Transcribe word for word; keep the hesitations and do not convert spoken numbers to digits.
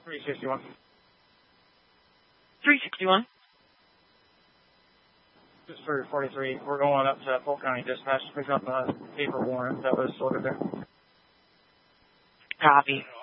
three sixty-one. three sixty-one. This is for forty-three. We're going up to Polk County Dispatch to pick up a paper warrant that was delivered there. Copy.